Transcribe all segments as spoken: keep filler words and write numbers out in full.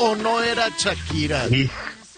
o no era Shakira? Sí.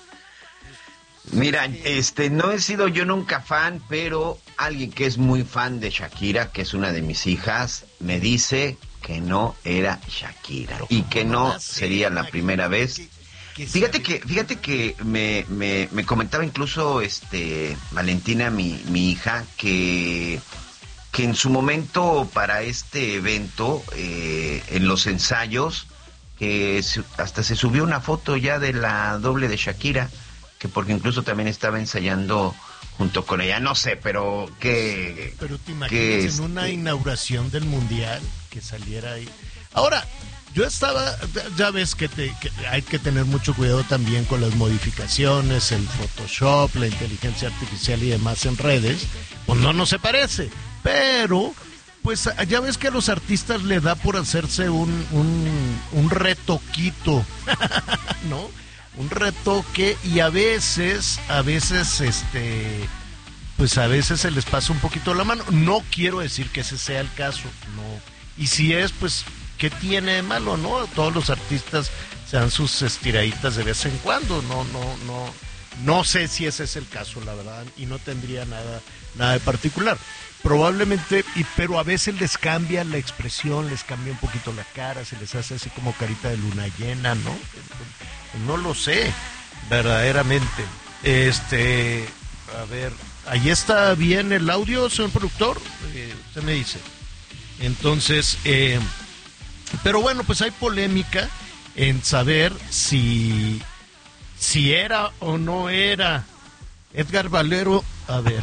Mira, este, no he sido yo nunca fan, pero alguien que es muy fan de Shakira, que es una de mis hijas, me dice que no era Shakira y que no sería la primera vez. Fíjate que, fíjate que me, me, me comentaba incluso este Valentina, mi, mi hija, que, que en su momento para este evento, eh, en los ensayos, que hasta se subió una foto ya de la doble de Shakira, que porque incluso también estaba ensayando junto con ella, no sé, pero que... Pero te imaginas en una inauguración del Mundial que saliera ahí. Ahora, yo estaba, ya ves que, te, que hay que tener mucho cuidado también con las modificaciones, el Photoshop, la inteligencia artificial y demás en redes, pues no, no se parece, pero... Pues ya ves que a los artistas le da por hacerse un, un, un retoquito, ¿no? Un retoque y a veces, a veces, este, pues a veces se les pasa un poquito la mano. No quiero decir que ese sea el caso, no. Y si es, pues, ¿qué tiene de malo, no? Todos los artistas se dan sus estiraditas de vez en cuando, no, no, no. No sé si ese es el caso, la verdad, y no tendría nada, nada de particular. Probablemente, y, pero a veces les cambia la expresión, les cambia un poquito la cara, se les hace así como carita de luna llena, ¿no? No lo sé, verdaderamente. Este, a ver, ahí está bien el audio, señor productor, eh, usted me dice. Entonces, eh, pero bueno, pues hay polémica en saber si, si era o no era Edgar Valero. A ver...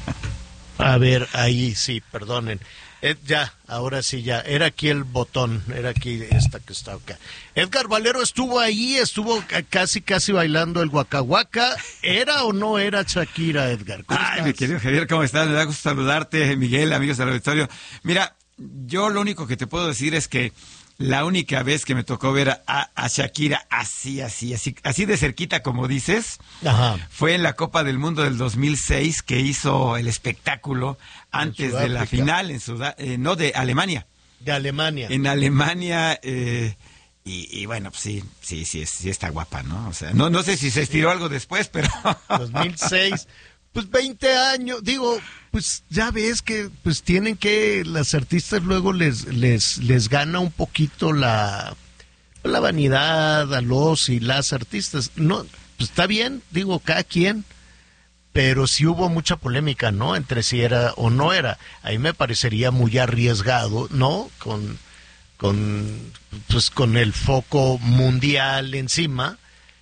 A ver, ahí sí, perdonen. Ed, ya, ahora sí, ya. Era aquí el botón, era aquí esta que está acá. Edgar Valero estuvo ahí, estuvo casi, casi bailando el Waka Waka. ¿Era o no era Shakira, Edgar? Ay, estás? Mi querido Javier, ¿cómo estás? Me da gusto saludarte, Miguel, amigos del auditorio. Mira, yo lo único que te puedo decir es que la única vez que me tocó ver a, a Shakira así, así, así, así de cerquita como dices, ajá, fue en la Copa del Mundo del dos mil seis que hizo el espectáculo antes de la final en Sudá- eh, no, de Alemania. De Alemania. En Alemania, eh, y, y bueno, pues sí, sí, sí, sí está guapa, ¿no? O sea, no, no sé si se estiró algo después, pero... dos mil seis, pues veinte años, digo... Pues ya ves que pues tienen que, las artistas luego les les les gana un poquito la la vanidad a los y las artistas. No, pues está bien, digo, cada quien, pero sí hubo mucha polémica, ¿no? Entre si era o no era. A mí me parecería muy arriesgado, ¿no? Con con pues con el foco mundial encima.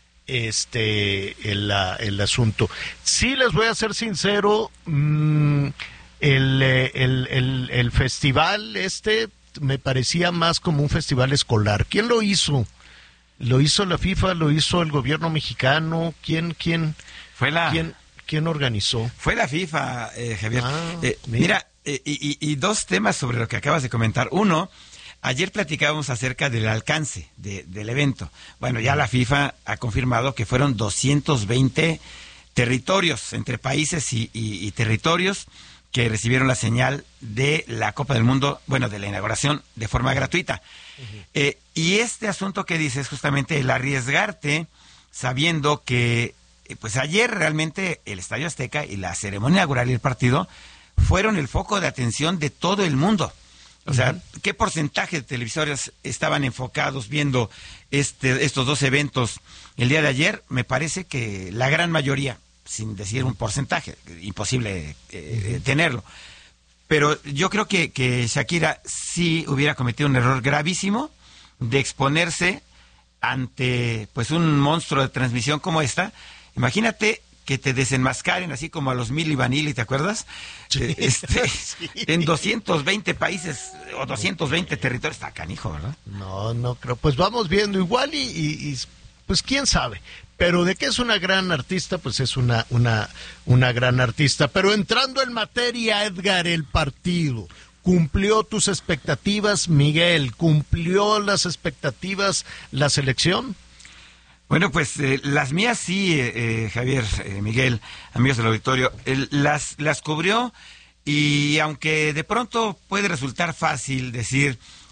Este, el, el asunto. Sí, les voy a ser sincero, mmm, el, el, el, el festival este me parecía más como un festival escolar. ¿Quién lo hizo? ¿Lo hizo la FIFA? ¿Lo hizo el gobierno mexicano? ¿Quién, quién, fue la, quién, quién organizó? Fue la FIFA, eh, Javier. Ah, eh, mira, mira eh, y, y, y dos temas sobre lo que acabas de comentar. Uno, ayer platicábamos acerca del alcance de, del evento. Bueno, ya la FIFA ha confirmado que fueron doscientos veinte territorios, entre países y, y, y territorios, que recibieron la señal de la Copa del Mundo, bueno, de la inauguración de forma gratuita. Uh-huh. Eh, y este asunto que dices, justamente el arriesgarte, sabiendo que, eh, pues ayer realmente el Estadio Azteca y la ceremonia inaugural y el partido fueron el foco de atención de todo el mundo. O sea, uh-huh. ¿qué porcentaje de televisores estaban enfocados viendo este, estos dos eventos el día de ayer? Me parece que la gran mayoría, sin decir un porcentaje, imposible eh, uh-huh. tenerlo. Pero yo creo que, que Shakira sí hubiera cometido un error gravísimo de exponerse ante pues un monstruo de transmisión como esta. Imagínate que te desenmascaren así como a los Milli Vanilli, ¿te acuerdas? Sí, este, sí. En doscientos veinte países o doscientos veinte territorios, está canijo, ¿verdad? No, no creo. Pues vamos viendo igual y, y, y pues quién sabe. Pero de que es una gran artista, pues es una, una, una gran artista. Pero entrando en materia, Edgar, el partido, ¿cumplió tus expectativas, Miguel? ¿Cumplió las expectativas la selección? Bueno, pues eh, las mías sí, eh, eh, Javier, eh, Miguel, amigos del auditorio, el, las, las cubrió, y aunque de pronto puede resultar fácil decir,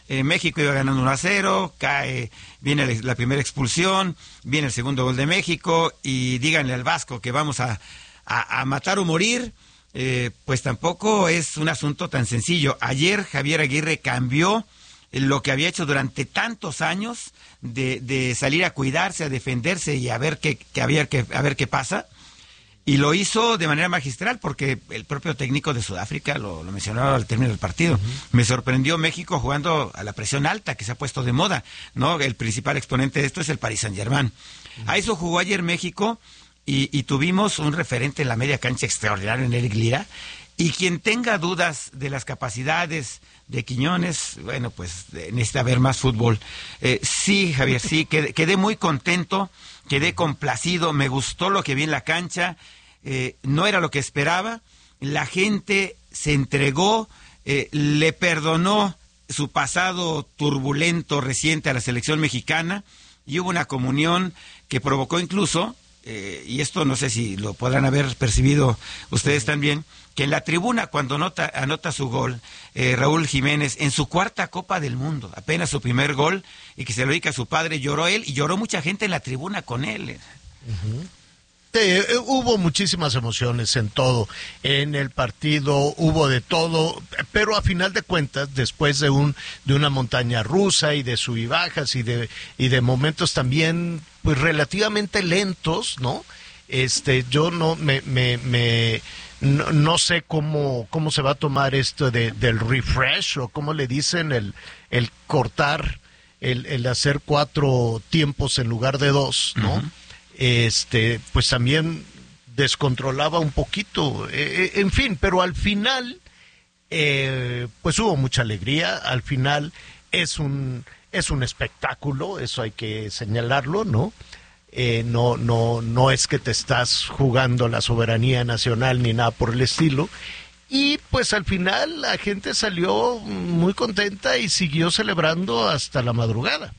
Eh, México iba ganando uno a cero, cae, viene la primera expulsión, viene el segundo gol de México, y díganle al Vasco que vamos a, a, a matar o morir, eh, pues tampoco es un asunto tan sencillo. Ayer Javier Aguirre cambió lo que había hecho durante tantos años de, de salir a cuidarse, a defenderse y a ver qué, que había que, a ver qué pasa. Y lo hizo de manera magistral, porque el propio técnico de Sudáfrica lo, lo mencionaba al término del partido. Uh-huh. Me sorprendió México jugando a la presión alta, que se ha puesto de moda, ¿no? El principal exponente de esto es el Paris Saint-Germain. Uh-huh. A eso jugó ayer México, y, y tuvimos un referente en la media cancha extraordinario en Eric Lira. Y quien tenga dudas de las capacidades de Quiñones, bueno, pues necesita ver más fútbol. Eh, sí, Javier, sí, quedé, quedé muy contento, quedé complacido, me gustó lo que vi en la cancha. Eh, no era lo que esperaba, la gente se entregó, eh, le perdonó su pasado turbulento reciente a la selección mexicana, y hubo una comunión que provocó incluso, eh, y esto no sé si lo podrán haber percibido ustedes también, que en la tribuna cuando anota, anota su gol, eh, Raúl Jiménez, en su cuarta Copa del Mundo, apenas su primer gol, y que se lo dedica a su padre, lloró él, y lloró mucha gente en la tribuna con él. Uh-huh. Sí, hubo muchísimas emociones en todo, en el partido hubo de todo, pero a final de cuentas, después de un de una montaña rusa y de sub y bajas y de y de momentos también pues relativamente lentos, ¿no? Este, yo no me me, me no, no sé cómo cómo se va a tomar esto de del refresh, o cómo le dicen, el el cortar, el el hacer cuatro tiempos en lugar de dos, ¿no? Uh-huh. Este, pues también descontrolaba un poquito, eh, en fin, pero al final, eh, pues hubo mucha alegría. Al final es un es un espectáculo, eso hay que señalarlo, ¿no? Eh, no no no es que te estás jugando la soberanía nacional ni nada por el estilo. Y pues al final la gente salió muy contenta y siguió celebrando hasta la madrugada.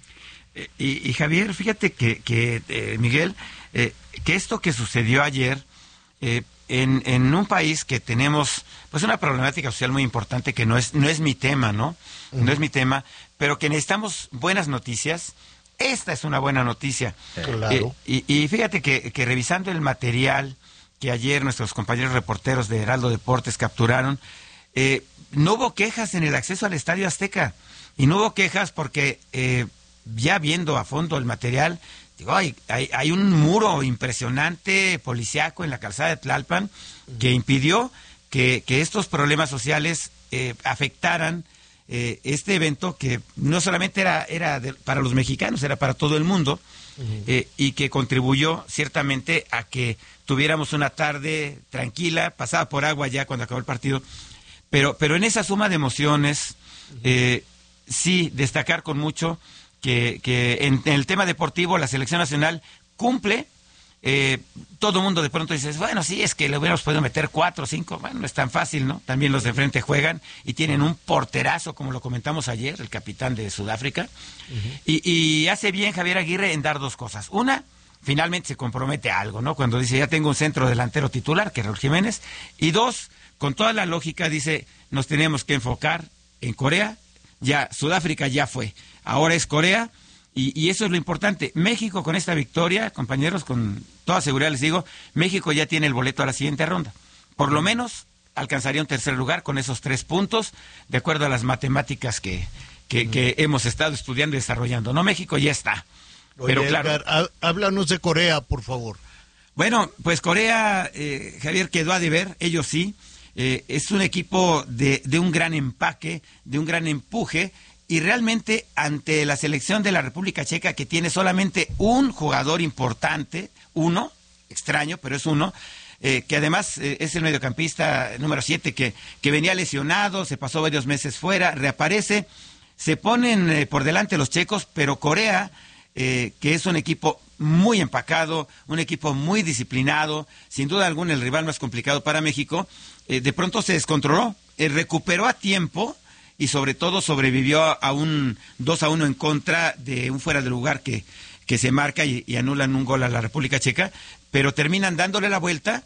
Y, y Javier, fíjate que, que eh, Miguel, eh, que esto que sucedió ayer, eh, en, en un país que tenemos pues una problemática social muy importante, que no es, no es mi tema, ¿no? Uh-huh. No es mi tema, pero que necesitamos buenas noticias. Esta es una buena noticia. Claro. Eh, y, y fíjate que, que revisando el material que ayer nuestros compañeros reporteros de Heraldo Deportes capturaron, eh, no hubo quejas en el acceso al Estadio Azteca. Y no hubo quejas porque... Eh, ya viendo a fondo el material, digo, hay, hay, hay un muro impresionante policíaco en la calzada de Tlalpan que impidió que, que estos problemas sociales eh, afectaran eh, este evento, que no solamente era, era de, para los mexicanos, era para todo el mundo, uh-huh. eh, y que contribuyó ciertamente a que tuviéramos una tarde tranquila, pasada por agua ya cuando acabó el partido, pero, pero en esa suma de emociones, eh, sí destacar con mucho que, que en, en el tema deportivo la selección nacional cumple. Eh, todo el mundo de pronto dice, bueno, sí, es que le hubiéramos podido meter cuatro o cinco, bueno, no es tan fácil, ¿no? También los de frente juegan y tienen un porterazo, como lo comentamos ayer, el capitán de Sudáfrica, uh-huh. y, y hace bien Javier Aguirre en dar dos cosas. Una, finalmente se compromete a algo, ¿no? Cuando dice, ya tengo un centro delantero titular, que es Raúl Jiménez, y dos, con toda la lógica, dice, nos tenemos que enfocar en Corea. Ya, Sudáfrica ya fue, ahora es Corea, y, y eso es lo importante. México con esta victoria, compañeros, con toda seguridad les digo, México ya tiene el boleto a la siguiente ronda. Por lo menos alcanzaría un tercer lugar con esos tres puntos, de acuerdo a las matemáticas que, que, mm. que hemos estado estudiando y desarrollando. No, México ya está. Oye, pero claro, Edgar, háblanos de Corea, por favor. Bueno, pues Corea, eh, Javier, quedó a deber, ellos sí. Eh, es un equipo de, de un gran empaque, de un gran empuje, y realmente ante la selección de la República Checa, que tiene solamente un jugador importante, uno, extraño, pero es uno, eh, que además eh, es el mediocampista número siete, que, que venía lesionado, se pasó varios meses fuera, reaparece, se ponen eh, por delante los checos, pero Corea, eh, que es un equipo muy empacado, un equipo muy disciplinado, sin duda alguna el rival más complicado para México, eh, de pronto se descontroló, eh, recuperó a tiempo y sobre todo sobrevivió a, a un dos a uno en contra de un fuera de lugar que, que se marca y, y anulan un gol a la República Checa, pero terminan dándole la vuelta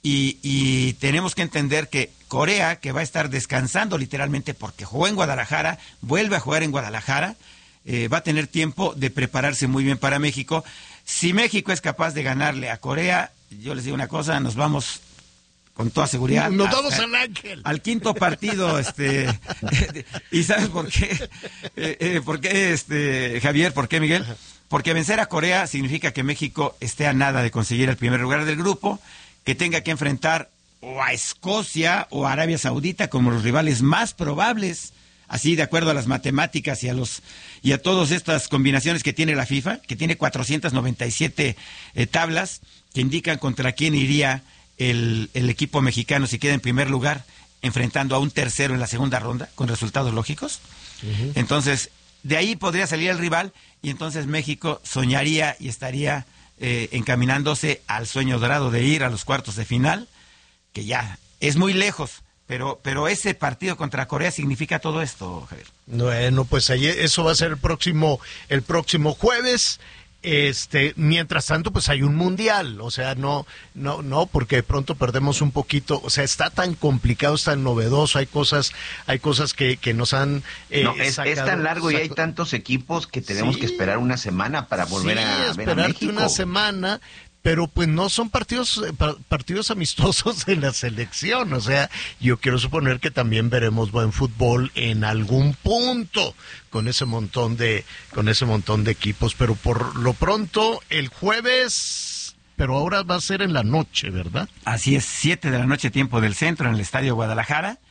y, y tenemos que entender que Corea, que va a estar descansando literalmente porque jugó en Guadalajara, vuelve a jugar en Guadalajara, eh, va a tener tiempo de prepararse muy bien para México. Si México es capaz de ganarle a Corea, yo les digo una cosa, nos vamos con toda seguridad. Nos vamos al Ángel. Al quinto partido, este, y ¿sabes por qué? Eh, eh, ¿Por qué, este, Javier? ¿Por qué, Miguel? Porque vencer a Corea significa que México esté a nada de conseguir el primer lugar del grupo, que tenga que enfrentar o a Escocia o a Arabia Saudita como los rivales más probables, así de acuerdo a las matemáticas y a los y a todas estas combinaciones que tiene la FIFA, que tiene cuatrocientas noventa y siete eh, tablas que indican contra quién iría el, el equipo mexicano si queda en primer lugar, enfrentando a un tercero en la segunda ronda, con resultados lógicos. Uh-huh. Entonces, de ahí podría salir el rival, y entonces México soñaría y estaría eh, encaminándose al sueño dorado de ir a los cuartos de final, que ya es muy lejos, pero pero ese partido contra Corea significa todo esto, Javier. Bueno, pues ahí eso va a ser el próximo el próximo jueves. Este, mientras tanto, pues hay un mundial, o sea, no, no, no, porque de pronto perdemos un poquito, o sea, está tan complicado, es tan novedoso, hay cosas, hay cosas que, que nos han eh, no, es, sacado, es tan largo saco... y hay tantos equipos que tenemos sí, que esperar una semana para volver sí, a ver a México. una semana. Pero pues no son partidos partidos amistosos de la selección, o sea, yo quiero suponer que también veremos buen fútbol en algún punto con ese montón de con ese montón de equipos, pero por lo pronto el jueves, pero ahora va a ser en la noche, ¿verdad? Así es, siete de la noche tiempo del centro en el Estadio Guadalajara.